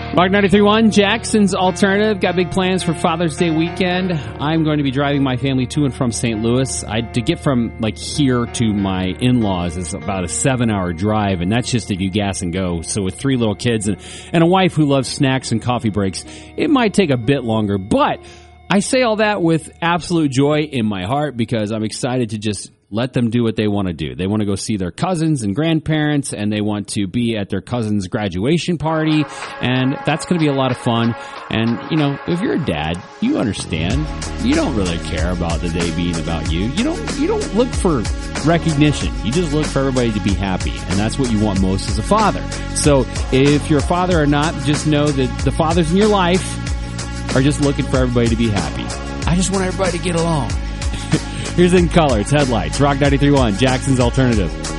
Rock 93.1, Jackson's Alternative. Got big plans for Father's Day weekend. I'm going to be driving my family to and from St. Louis. To get from here to my in-laws is about a 7-hour drive, and that's just if you gas and go. So with 3 little kids and a wife who loves snacks and coffee breaks, it might take a bit longer. But I say all that with absolute joy in my heart because I'm excited to just let them do what they want to do. They want to go see their cousins and grandparents, and they want to be at their cousin's graduation party, and that's going to be a lot of fun. And, if you're a dad, you understand. You don't really care about the day being about you. You don't look for recognition. You just look for everybody to be happy, and that's what you want most as a father. So if you're a father or not, just know that the fathers in your life are just looking for everybody to be happy. I just want everybody to get along. Here's In Color. It's Headlights. Rock 93.1, Jackson's Alternative.